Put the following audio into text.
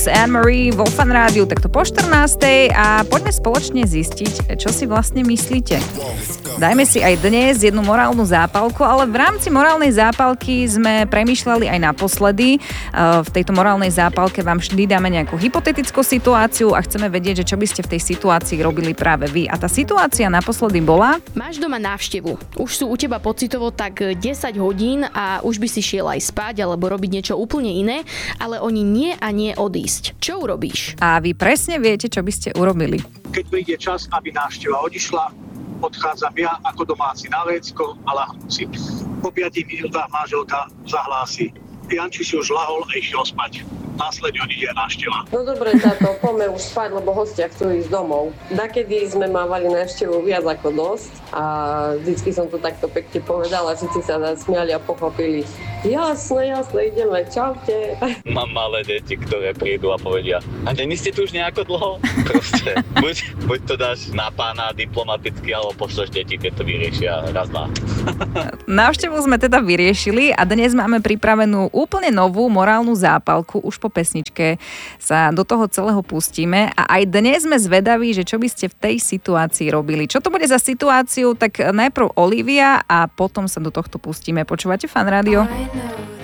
Anne-Marie vo Fan Rádiu takto po 14:00 a poďme spoločne zistiť, čo si vlastne myslíte. Dajme si aj dnes jednu morálnu zápalku, ale v rámci morálnej zápalky sme premýšľali aj naposledy. V tejto morálnej zápalke vám vždy dáme nejakú hypotetickú situáciu a chceme vedieť, že čo by ste v tej situácii robili práve vy. A tá situácia naposledy bola... Máš doma návštevu. Už sú u teba pocitovo tak 10 hodín a už by si šiel aj spať alebo robiť niečo úplne iné, ale oni nie a nie odísť. Čo urobíš? A vy presne viete, čo by ste urobili. Keď príde čas, aby návšteva odišla, odchádzam ja ako domáci na vécko a lahnúť si. Po 5 minútach manželka zahlási: Janči si už lahol a išiel spať. Následne ide návšteva. No dobre, táto, poďme už spať, lebo hostia chcú ísť domov. Dakedy sme mávali návštevu viac ako dosť a vždycky som to takto pekne povedala, všetci sa zasmiali a pochopili. Jasné, ideme, čaute. Mám malé deti, ktoré prídu a povedia: a my ste tu už nejako dlho? Proste, buď to dáš na pána diplomaticky, alebo pošleš deti, keď to vyriešia raz, dva. Návštevu sme teda vyriešili a dnes máme pripravenú úplne novú morálnu zápalku. Už po pesničke sa do toho celého pustíme a aj dnes sme zvedaví, že čo by ste v tej situácii robili. Čo to bude za situáciu? Tak najprv Olivia a potom sa do tohto pustíme. Počúvate Fan Rádio?